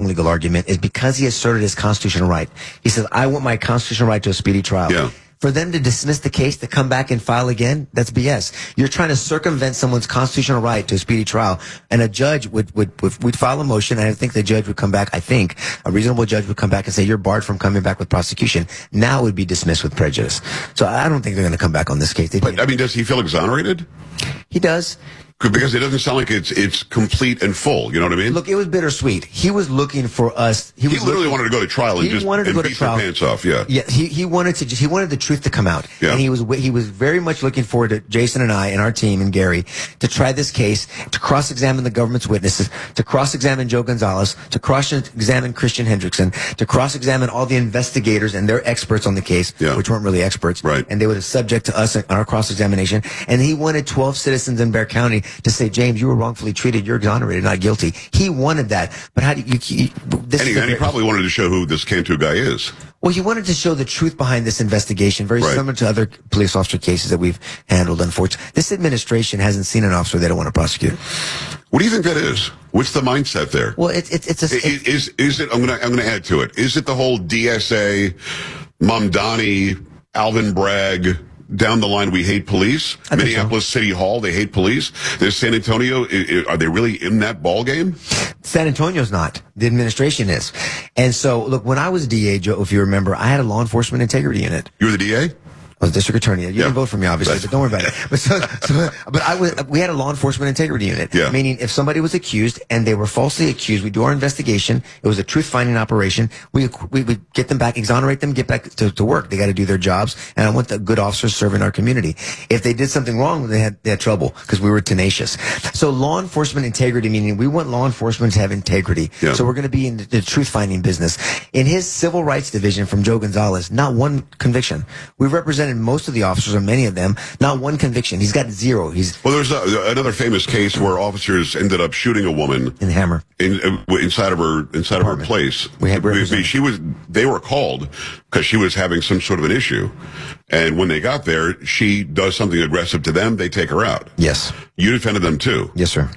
legal argument, is because he asserted his constitutional right. He says, I want my constitutional right to a speedy trial. Yeah. For them to dismiss the case, to come back and file again, that's BS. You're trying to circumvent someone's constitutional right to a speedy trial. And a judge would file a motion, and I think the judge would come back, a reasonable judge would come back and say, you're barred from coming back with prosecution. Now it would be dismissed with prejudice. So I don't think they're going to come back on this case. But, I mean, does he feel exonerated? He does. Because it doesn't sound like it's complete and full. You know what I mean? Look, it was bittersweet. He was looking for us. He literally wanted to go to trial and just beat their pants off. Yeah. Yeah. He wanted the truth to come out. Yeah. And he was very much looking forward to Jason and I and our team and Gary to try this case, to cross-examine the government's witnesses, to cross-examine Joe Gonzalez, to cross-examine Christian Hendrickson, to cross-examine all the investigators and their experts on the case, which weren't really experts. Right. And they were subject to us on our cross-examination. And he wanted 12 citizens in Bexar County to say, James, you were wrongfully treated. You're exonerated, not guilty. He wanted that. But how do you he probably wanted to show who this Cantu guy is. Well, he wanted to show the truth behind this investigation, very similar to other police officer cases that we've handled, unfortunately. This administration hasn't seen an officer they don't want to prosecute. What do you think that is? What's the mindset there? Well, is it, I'm going to add to it. Is it the whole DSA, Mamdani, Alvin Bragg, down the line, we hate police? Minneapolis City Hall, they hate police. There's San Antonio. Are they really in that ball game? San Antonio's not. The administration is. And so, look, when I was DA, Joe, if you remember, I had a law enforcement integrity unit. You were the DA? I was district attorney. You didn't vote for me, obviously, but don't worry about it. We had a law enforcement integrity unit, meaning if somebody was accused and they were falsely accused, we do our investigation. It was a truth-finding operation. We would get them back, exonerate them, get back to work. They got to do their jobs, and I want the good officers serving our community. If they did something wrong, they had trouble because we were tenacious. So law enforcement integrity, meaning we want law enforcement to have integrity. Yeah. So we're going to be in the truth-finding business. In his civil rights division from Joe Gonzalez, not one conviction. We represented most of the officers, or many of them, not one conviction. He's got zero. Well, there's another famous case where officers ended up shooting a woman in Hammer inside of her place. They were called because she was having some sort of an issue, and when they got there, she does something aggressive to them. They take her out. Yes, you defended them too. Yes, sir.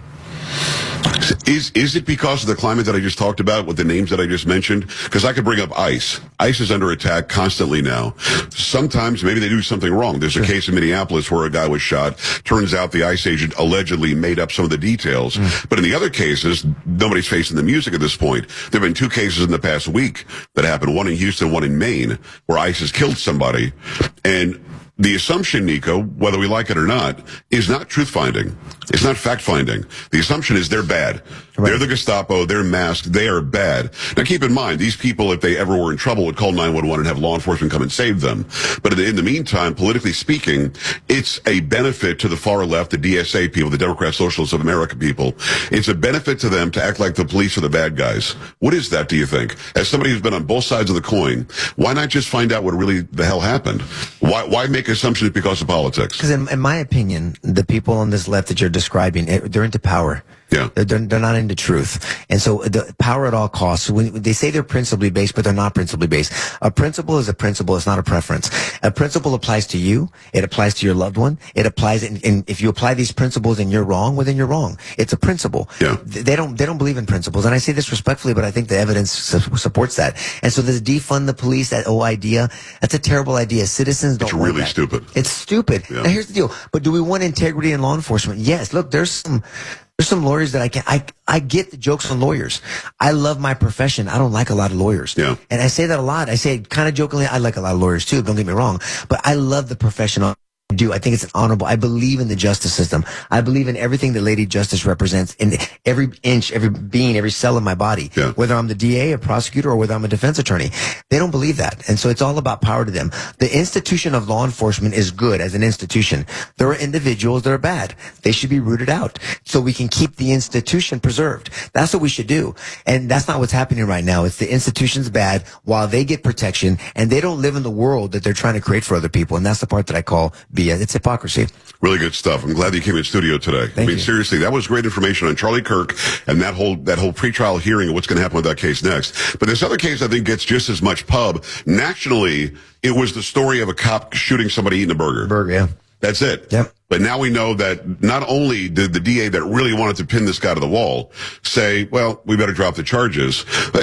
Is it because of the climate that I just talked about with the names that I just mentioned? Because I could bring up ICE. ICE is under attack constantly now. Sometimes maybe they do something wrong. There's a case in Minneapolis where a guy was shot. Turns out the ICE agent allegedly made up some of the details. But in the other cases, nobody's facing the music at this point. There have been 2 cases in the past week that happened, one in Houston, one in Maine, where ICE has killed somebody. And the assumption, Nico, whether we like it or not, is not truth-finding. It's not fact-finding. The assumption is they're bad. Right. They're the Gestapo. They're masked. They are bad. Now, keep in mind, these people, if they ever were in trouble, would call 911 and have law enforcement come and save them. But in the meantime, politically speaking, it's a benefit to the far left, the DSA people, the Democrat Socialists of America people. It's a benefit to them to act like the police are the bad guys. What is that, do you think? As somebody who's been on both sides of the coin, why not just find out what really the hell happened? Why make assumptions because of politics? Because in my opinion, the people on this left that you're describing, they're into power. Yeah. They're not into truth. And so the power at all costs. So when they say they're principally based, but they're not principally based. A principle is a principle. It's not a preference. A principle applies to you. It applies to your loved one. It applies, and if you apply these principles and you're wrong, well, then you're wrong. It's a principle. Yeah. They don't believe in principles. And I say this respectfully, but I think the evidence supports that. And so this defund the police, that whole idea, that's a terrible idea. Citizens don't want that. It's really stupid. It's stupid. Yeah. Now here's the deal. But do we want integrity in law enforcement? Yes. Look, there's some lawyers that I get the jokes on lawyers. I love my profession. I don't like a lot of lawyers. Yeah. And I say that a lot. I say it kind of jokingly, I like a lot of lawyers too, don't get me wrong. But I love the profession I do. I think it's honorable. I believe in the justice system. I believe in everything that Lady Justice represents in every inch, every being, every cell of my body. Yeah. Whether I'm the DA, a prosecutor, or whether I'm a defense attorney. They don't believe that. And so it's all about power to them. The institution of law enforcement is good as an institution. There are individuals that are bad. They should be rooted out so we can keep the institution preserved. That's what we should do. And that's not what's happening right now. It's the institution's bad while they get protection and they don't live in the world that they're trying to create for other people. And that's the part that I call BS. It's hypocrisy. Really good stuff. I'm glad that you came in studio today. Thank you. Seriously, that was great information on Charlie Kirk and that whole pretrial hearing and what's going to happen with that case next. But this other case, I think, gets just as much pub. Nationally, it was the story of a cop shooting somebody eating a burger. Yeah. That's it. Yep. But now we know that not only did the DA that really wanted to pin this guy to the wall say, well, we better drop the charges,